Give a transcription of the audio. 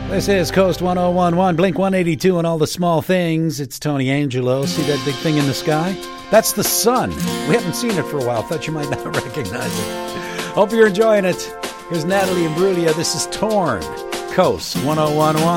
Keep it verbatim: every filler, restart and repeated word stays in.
This is Coast one oh one one, Blink one eighty-two and all the small things. It's Tony Angelo. See that big thing in the sky? That's the sun. We haven't seen it for a while. Thought you might not recognize it. Hope you're enjoying it. Here's Natalie Imbruglia. This is Torn. Coast one oh one one.